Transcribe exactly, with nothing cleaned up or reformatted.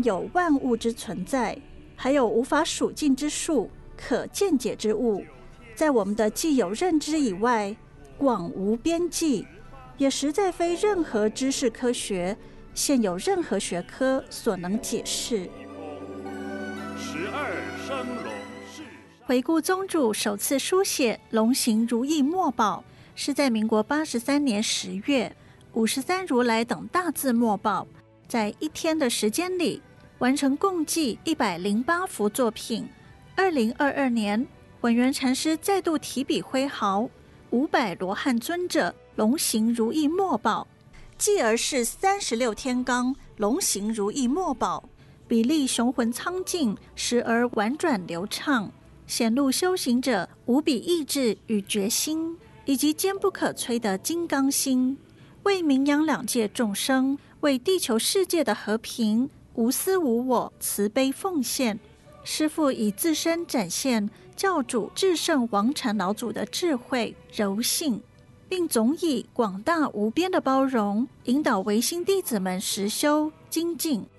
有万物之存在，还有无法数尽之数，可见解之物，在我们的既有认知以外，广无边际，也实在非任何知识科学、现有任何学科所能解释。 十二生龙是回顾宗主首次书写龙行如意墨宝，是在民国八十三年十月，五十三如来等大字墨宝，在一天的时间里完成共计一百零八幅作品。二零二二年，文渊禅师再度提笔挥毫，五百罗汉尊者龙行如意墨宝，继而是三十六天罡龙行如意墨宝，比例雄浑苍劲，时而婉转流畅，显露修行者无比意志与决心，以及坚不可摧的金刚心，为名扬两界众生，为地球世界的和平无私无我慈悲奉献。师父以自身展现教主至圣王禅老祖的智慧柔性，并总以广大无边的包容引导唯心弟子们实修精进。